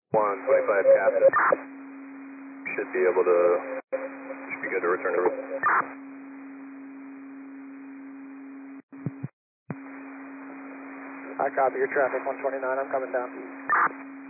125 captain. Should be able to, should be good to return to. I copy your traffic, 129, I'm coming down.